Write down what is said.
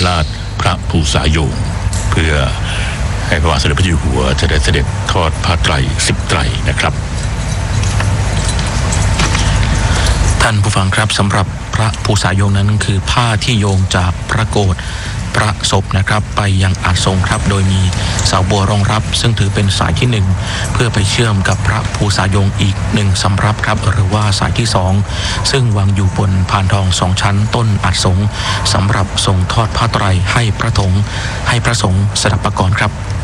ลาดพระภูษาโยงเพื่อให้พระบาทสมเด็จพระเจ้าอยู่หัวจะได้เสด็จทอดผ้าไตร10 ไตรนะครับท่านผู้ฟังครับสำหรับพระภูษาโยงนั้นคือผ้าที่โยงจากพระโกฐพระศพนะครับไปยังอาสงครับโดยมีเสาบัวรองรับซึ่งถือเป็นสายที่1เพื่อไปเชื่อมกับพระภูษาโยงอีก1สำรับครับหรือว่าสายที่2ซึ่งวางอยู่บนพานทอง2ชั้นต้นอาสงสำหรับทรงทอดผ้าไตรให้พระสงฆ์สดับประกรณ์ครับ